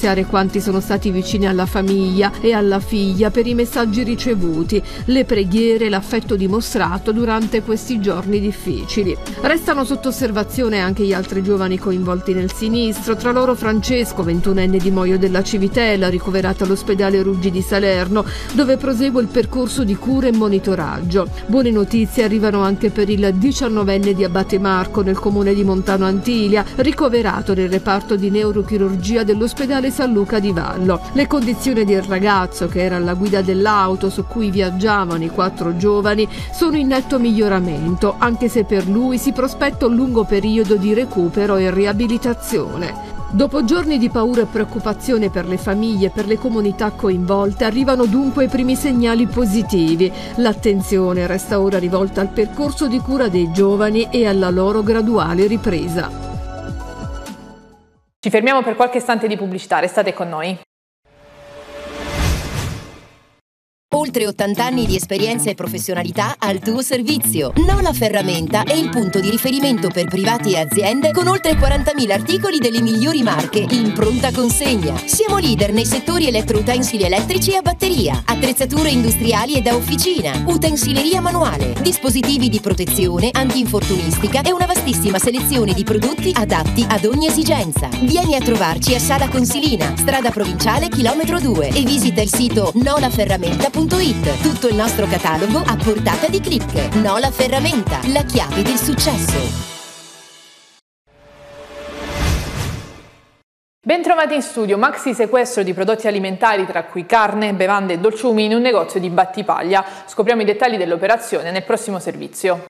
ringraziare quanti sono stati vicini alla famiglia e alla figlia per i messaggi ricevuti, le preghiere e l'affetto dimostrato durante questi giorni difficili. Restano sotto osservazione anche gli altri giovani coinvolti nel sinistro, tra loro Francesco, 21enne di Moio della Civitella, ricoverato all'ospedale Ruggi di Salerno, dove prosegue il percorso di cura e monitoraggio. Buone notizie arrivano anche per il 19enne di Abate Marco, nel comune di Montano Antilia, ricoverato nel reparto di neurochirurgia dell'ospedale San Luca di Vallo. Le condizioni del ragazzo, che era alla guida dell'auto su cui viaggiavano i 4 giovani, sono in netto miglioramento, anche se per lui si prospetta un lungo periodo di recupero e riabilitazione. Dopo giorni di paura e preoccupazione per le famiglie e per le comunità coinvolte, arrivano dunque i primi segnali positivi. L'attenzione resta ora rivolta al percorso di cura dei giovani e alla loro graduale ripresa. Ci fermiamo per qualche istante di pubblicità, restate con noi. Oltre 80 anni di esperienza e professionalità al tuo servizio. Nola Ferramenta è il punto di riferimento per privati e aziende con oltre 40.000 articoli delle migliori marche in pronta consegna. Siamo leader nei settori elettroutensili elettrici e a batteria, attrezzature industriali e da officina, utensileria manuale, dispositivi di protezione, antinfortunistica e una vastissima selezione di prodotti adatti ad ogni esigenza. Vieni a trovarci a Sala Consilina, strada provinciale chilometro 2 e visita il sito nolaferramenta.it. Tutto il nostro catalogo a portata di click. Nola Ferramenta, la chiave del successo. Bentrovati in studio. Maxi sequestro di prodotti alimentari, tra cui carne, bevande e dolciumi, in un negozio di Battipaglia. Scopriamo i dettagli dell'operazione nel prossimo servizio.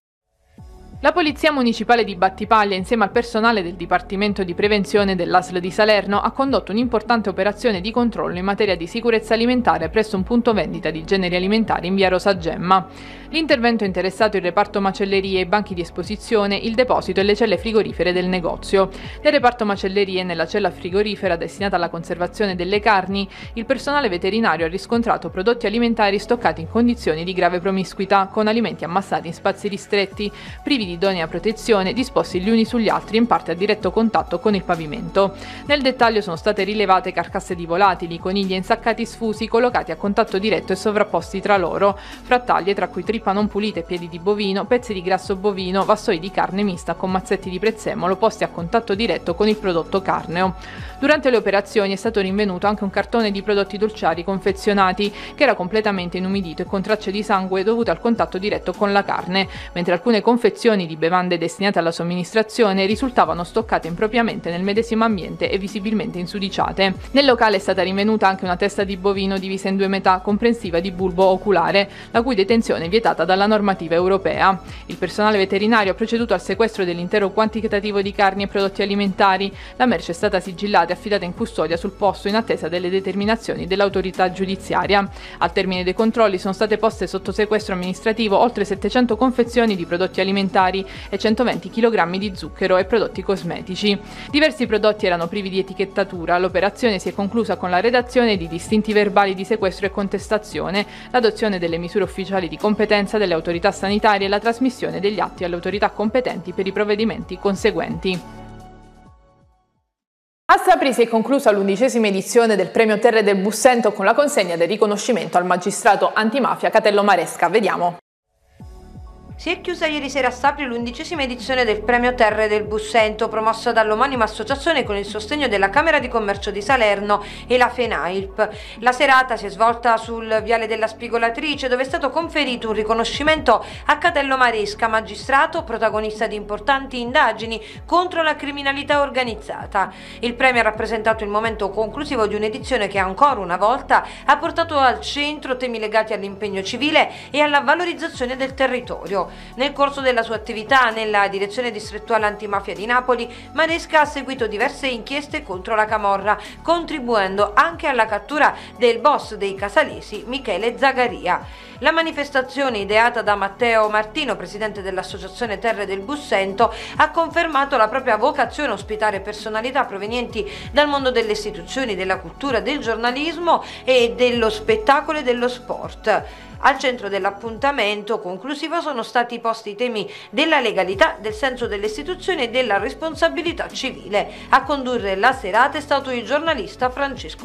La Polizia Municipale di Battipaglia, insieme al personale del Dipartimento di Prevenzione dell'ASL di Salerno, ha condotto un'importante operazione di controllo in materia di sicurezza alimentare presso un punto vendita di generi alimentari in via Rosa Gemma. L'intervento ha interessato il reparto macellerie, i banchi di esposizione, il deposito e le celle frigorifere del negozio. Nel reparto macellerie, nella cella frigorifera destinata alla conservazione delle carni, il personale veterinario ha riscontrato prodotti alimentari stoccati in condizioni di grave promiscuità, con alimenti ammassati in spazi ristretti, privi di idonea protezione, disposti gli uni sugli altri in parte a diretto contatto con il pavimento. Nel dettaglio sono state rilevate carcasse di volatili, conigli insaccati sfusi collocati a contatto diretto e sovrapposti tra loro, frattaglie tra cui trippa non pulite e piedi di bovino, pezzi di grasso bovino, vassoi di carne mista con mazzetti di prezzemolo posti a contatto diretto con il prodotto carneo. Durante le operazioni è stato rinvenuto anche un cartone di prodotti dolciari confezionati che era completamente inumidito e con tracce di sangue dovute al contatto diretto con la carne, mentre alcune confezioni di bevande destinate alla somministrazione risultavano stoccate impropriamente nel medesimo ambiente e visibilmente insudiciate. Nel locale è stata rinvenuta anche una testa di bovino divisa in 2 metà, comprensiva di bulbo oculare, la cui detenzione è vietata dalla normativa europea. Il personale veterinario ha proceduto al sequestro dell'intero quantitativo di carni e prodotti alimentari. La merce è stata sigillata e affidata in custodia sul posto in attesa delle determinazioni dell'autorità giudiziaria. Al termine dei controlli sono state poste sotto sequestro amministrativo oltre 700 confezioni di prodotti alimentari e 120 kg di zucchero e prodotti cosmetici. Diversi prodotti erano privi di etichettatura. L'operazione si è conclusa con la redazione di distinti verbali di sequestro e contestazione, l'adozione delle misure ufficiali di competenza delle autorità sanitarie e la trasmissione degli atti alle autorità competenti per i provvedimenti conseguenti. A Sapri si è conclusa l'11ª edizione del Premio Terre del Bussento con la consegna del riconoscimento al magistrato antimafia Catello Maresca. Vediamo. Si è chiusa ieri sera a Sapri l'11ª edizione del Premio Terre del Bussento, promossa dall'omonima associazione con il sostegno della Camera di Commercio di Salerno e la FENAILP. La serata si è svolta sul Viale della Spigolatrice, dove è stato conferito un riconoscimento a Catello Maresca, magistrato protagonista di importanti indagini contro la criminalità organizzata. Il premio ha rappresentato il momento conclusivo di un'edizione che ancora una volta ha portato al centro temi legati all'impegno civile e alla valorizzazione del territorio. Nel corso della sua attività nella direzione distrettuale antimafia di Napoli, Maresca ha seguito diverse inchieste contro la camorra, contribuendo anche alla cattura del boss dei casalesi, Michele Zagaria. La manifestazione, ideata da Matteo Martino, presidente dell'Associazione Terre del Bussento, ha confermato la propria vocazione a ospitare personalità provenienti dal mondo delle istituzioni, della cultura, del giornalismo e dello spettacolo e dello sport. Al centro dell'appuntamento conclusivo sono stati posti i temi della legalità, del senso delle istituzioni e della responsabilità civile. A condurre la serata è stato il giornalista Francesco